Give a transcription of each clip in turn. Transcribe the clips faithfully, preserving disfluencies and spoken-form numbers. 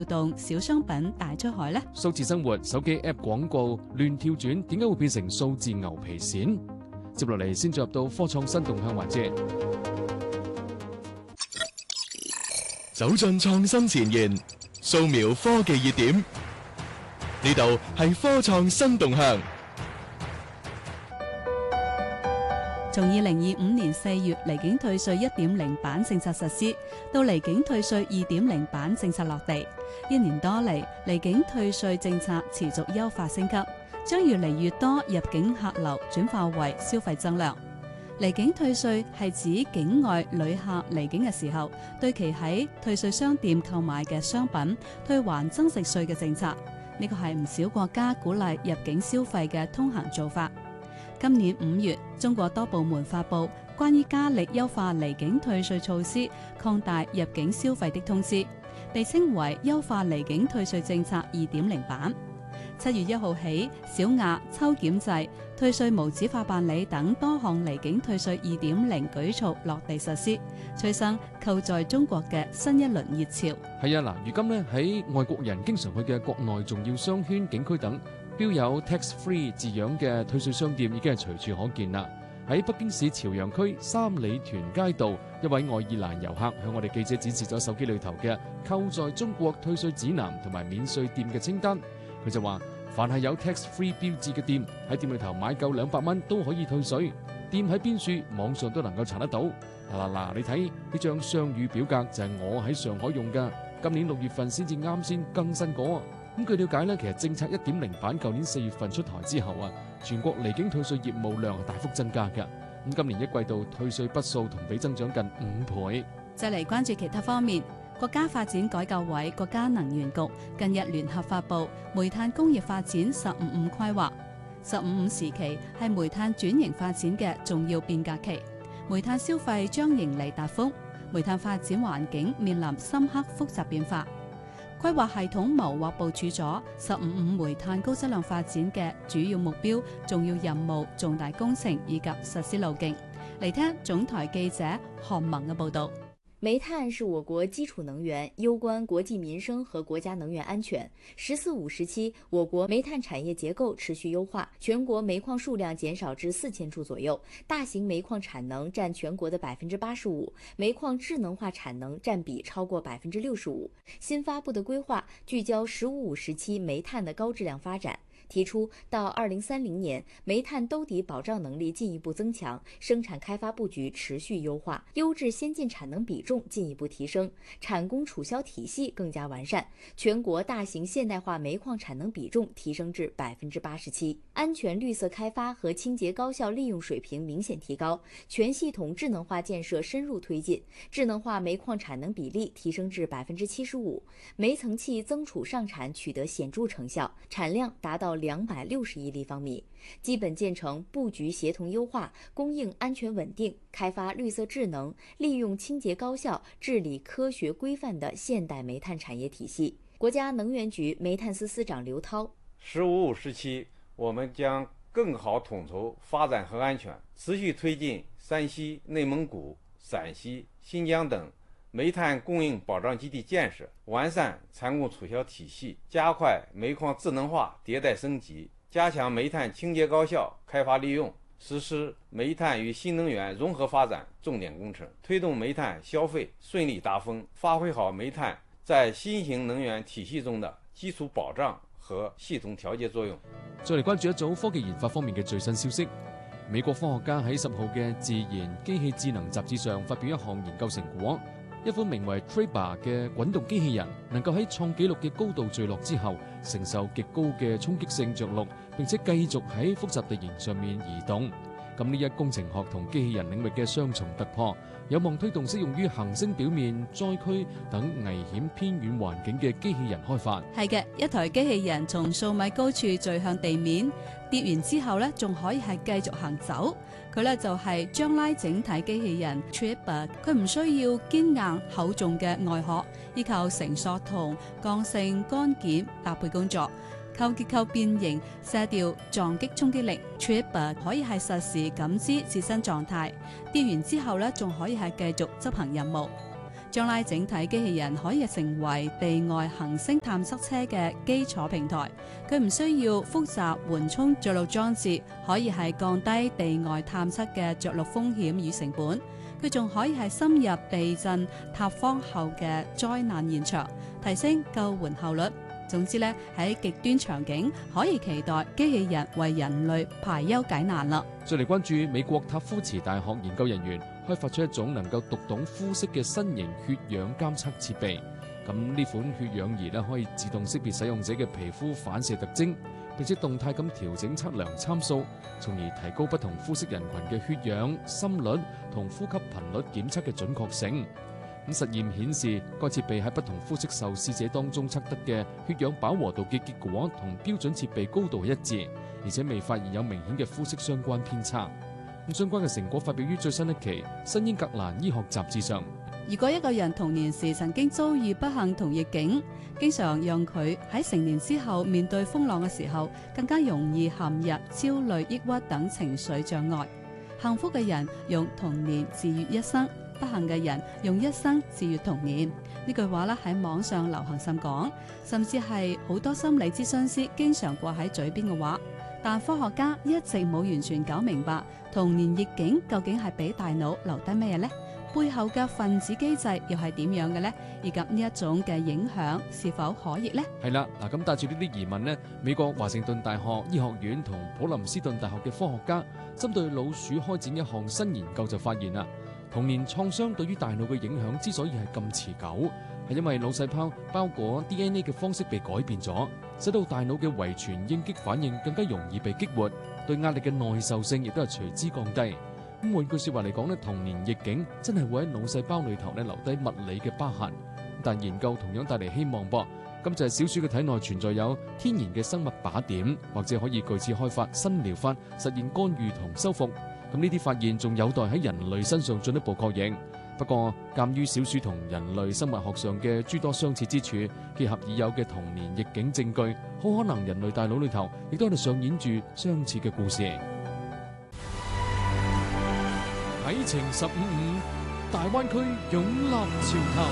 動小商品大出海呢？ 數字生活手機 App 廣告亂跳轉，點解會變成數字牛皮癬？接落嚟先進入到科創新動向環節， 走進創新前沿，掃描科技熱點。呢度係科創新動向。 從二零二五年四月離境退稅一點零版政策實施，到離境退稅二點零版政策落地，一年多嚟，離境退稅政策持續優化升級，將越嚟越多入境客流轉化為消費增量。離境退稅係指境外旅客離境嘅時候，對其喺退稅商店購買嘅商品退還增值稅嘅政策。呢個係唔少國家鼓勵入境消費嘅通行做法。今年五月，中國多部門發布關於加力優化離境退稅措施、擴大入境消費的通知，被稱為優化離境退稅政策二點零版。七月一號起，小額抽檢制、退稅無紙化辦理等多項離境退稅二點零舉措落地實施，催生購在中國嘅新一輪熱潮。 係啊，嗱，如今呢，喺外國人經常去嘅國內重要商圈、景區等，標有 tax free 字樣嘅退稅商店已經係隨處可見啦。喺北京市朝陽區三里屯街道，一位愛爾蘭遊客向我哋記者展示咗手機裏頭嘅購在中國退稅指南同埋免稅店嘅清單。佢就話，凡係有 tax free 標誌嘅店，喺店裏頭買夠兩百蚊都可以退稅。店喺邊處，網上都能夠查得到。嗱嗱嗱，你睇呢張雙語表格就係我喺上海用㗎，今年六月份先至啱先更新過。咁據了解呢，其實政策一點零版舊年四月份出台之後啊，全國離境退稅業務量係大幅增加㗎。咁今年一季度退稅筆數同比增長近五倍。 再嚟關注其他方面。國家發展改革委、國家能源局近日聯合發布煤炭工業發展十五五規劃。十五五時期係煤炭轉型發展嘅重要變革期，煤炭消費將迎嚟達峰，煤炭發展環境面臨深刻複雜變化。規劃系統謀劃部署咗十五五煤炭高質量發展嘅主要目標、重要任務、重大工程以及實施路徑。嚟聽總台記者韓萌嘅報道。 煤炭是我國基礎能源，攸關國計民生和國家能源安全。十四五時期，我國煤炭產業結構持續優化，全國煤礦數量減少至四千處左右，大型煤礦產能佔全國的百分之八十五，煤礦智能化產能佔比超過百分之六十五。新發布的規劃聚焦十五五時期煤炭的高質量發展。提出到二零三零年，煤炭兜底保障能力進一步增強，生產開發佈局持續優化，優質先進產能比重進一步提升，產供儲銷體系更加完善，全國大型現代化煤礦產能比重提升至百分之八十七，安全綠色開發和清潔高效利用水平明顯提高，全系統智能化建設深入推進，智能化煤礦產能比例提升至百分之七十五，煤層氣增儲上產取得顯著成效，產量達到兩百六十億立方米，基本建成布局協同優化、供應安全穩定、開發綠色智能、利用清潔高效、治理科學規範的現代煤炭產業體系。國家能源局煤炭司司長劉濤： 十五五時期，我們將更好統籌發展和安全，持續推進山西、內蒙古、陝西、新疆等煤炭供應保障基地建設，完善產供儲銷體系，加快煤礦智能化迭代升級，加強煤炭清潔高效開發利用，實施煤炭與新能源融合發展重點工程，推動煤炭消費順利達峰，發揮好煤炭在新型能源體系中的基礎保障和系統調節作用。 再嚟關注一組科技研發方面嘅最新消息。美國科學家喺十號嘅《自然機器智能》雜誌上發表一項研究成果。一款名為 Traba 嘅滾動機器人，能夠喺創紀錄嘅高度墜落之後，承受極高嘅衝擊性着陸，並且繼續喺複雜地形上面移動。咁呢一工程學同機器人領域嘅雙重突破，有望推動適用於行星表面、災區等危險偏遠環境嘅機器人開發。 係嘅，一台機器人從數米高處墜向地面，跌完之後咧，仲可以係繼續行走。佢咧就係將拉整體機器人 Traba， 佢唔需要堅硬厚重嘅外殼，依靠繩索同剛性幹件搭配工作。靠結構變形、卸掉撞擊衝擊力 ，Traba 可以係實時感知自身狀態，跌完之後咧，仲可以係繼續執行任務。 將來整體機器人可以成為地外行星探測車嘅基礎平台。佢唔需要複雜緩衝着陸裝置，可以係降低地外探測嘅着陸風險與成本。佢仲可以係深入地震塌方後嘅災難現場，提升救援效率。總之咧，喺極端場景可以期待機器人為人類排憂解難啦。 再嚟關注美國塔夫茨大學研究人員開發出一種能夠讀懂膚色嘅新型血氧監測設備。咁呢款血氧儀咧可以自動識別使用者嘅皮膚反射特徵，並且動態咁調整測量參數，從而提高不同膚色人群嘅血氧、心率同呼吸頻率檢測嘅準確性。咁實驗顯示，該設備喺不同膚色受試者當中測得嘅血氧飽和度嘅結果同標準設備高度一致，而且未發現有明顯嘅膚色相關偏差。咁相關嘅成果發表於最新一期《新英格蘭醫學雜誌》上。 如果一個人童年時曾經遭遇不幸同逆境，經常讓佢喺成年之後面對風浪嘅時候，更加容易陷入焦慮、抑鬱等情緒障礙。幸福嘅人用童年治愈一生，不幸嘅人用一生治愈童年。呢句話咧喺網上流行甚廣，甚至係好多心理諮詢師經常掛喺嘴邊嘅話。但科學家一直冇完全搞明白童年逆境究竟係俾大腦留低咩呢？背後嘅分子機制又係點樣嘅呢？以及呢一種嘅影響是否可逆呢？ 係啦，嗱咁帶住呢啲疑問呢，美國華盛頓大學醫學院同普林斯頓大學嘅科學家針對老鼠開展一項新研究就發現啦，童年創傷對於大腦嘅影響之所以係咁持久，係因為腦細胞包裹 D N A 嘅方式被改變咗，使到大腦嘅遺傳應激反應更加容易被激活，對壓力嘅耐受性亦都係隨之降低。咁換句說話嚟講咧，童年逆境真係會喺腦細胞裏頭咧留低物理嘅疤痕。但研究同樣帶嚟希望噃，咁就係小鼠嘅體內存在有天然嘅生物靶點，或者可以據此開發新療法，實現干預同修復。咁呢啲發現仲有待喺人類身上進一步確認。不過，鑑於小鼠同人類生物學上嘅諸多相似之處，結合已有嘅童年逆境證據，好可能人類大腦裏頭亦都喺度上演住相似嘅故事。啟程十五五，大灣區擁立潮頭。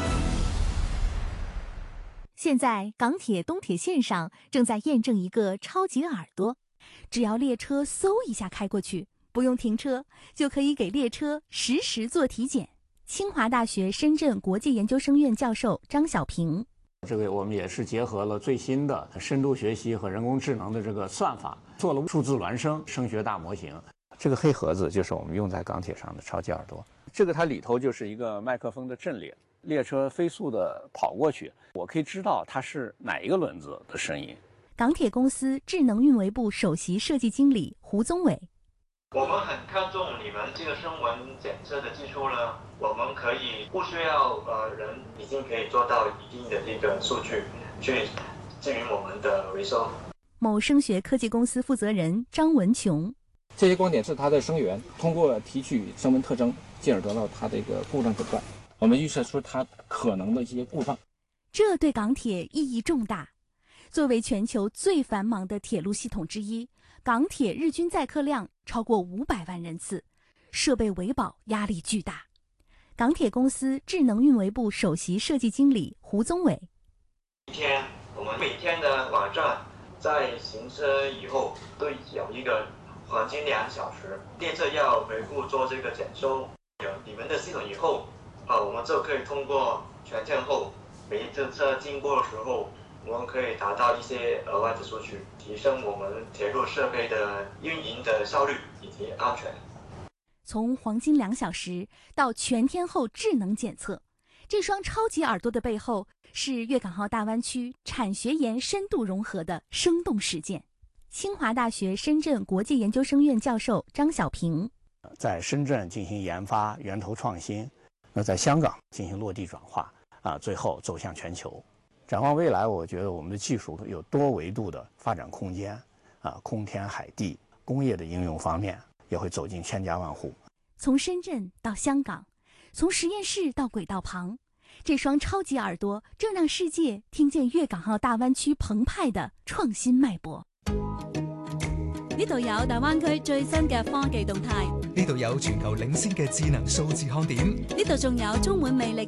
現在港鐵東鐵線上正在驗證一個超級耳朵，只要列車嗖一下開過去，不用停車，就可以給列車實時做體檢。清華大學深圳國際研究生院教授張小平， 這個我們也是結合了最新的深度學習和人工智能的這個算法，做了數字孿生聲學大模型。這個黑盒子就是我們用在港鐵上的超級耳朵，這個它裡頭就是一個麥克風的陣列，列車飛速的跑過去，我可以知道它是哪一個輪子的聲音。 港鐵公司智能運維部首席設計經理胡宗偉， 我們很看重你們這個聲紋檢測的技術呢，我們可以不需要呃人已經可以做到一定的這個數據去支援我們的維修。 某聲學科技公司負責人張文瓊， 這些光點是它的聲源，通過提取聲紋特徵，進而得到它的一個故障診斷。我們預測出它可能的一些故障。 這對港鐵意義重大。作為全球最繁忙的鐵路系統之一，港鐵日均載客量超過五百萬人次，設備維保壓力巨大。港鐵公司智能運維部首席設計經理胡宗偉， 一天我們每天的網站在行車以後都有一個黃金兩小時，列車要回顧做這個檢修，有你們的系統以後，啊，我們就可以通過全天候每一次車經過的時候，我們可以達到一些額外的數據，提升我們鐵路設備的運營的效率以及安全。 從黃金兩小時到全天候智能檢測，這雙超級耳朵的背後是粵港澳大灣區產學研深度融合的生動實踐。清華大學深圳國際研究生院教授張小平， 在深圳進行研發源頭創新，那在香港進行落地轉化，啊，最後走向全球。展望未來，我覺得我們的技術有多維度的發展空間，啊，空天海地，工業的應用方面也會走進千家萬戶。 從深圳到香港，從實驗室到軌道旁，這雙超級耳朵正讓世界聽見粵港澳大灣區澎湃的創新脈搏。 呢度有大灣區最新嘅科技動態， 呢度有全球領先嘅智能數字看點， 呢度仲有充滿魅力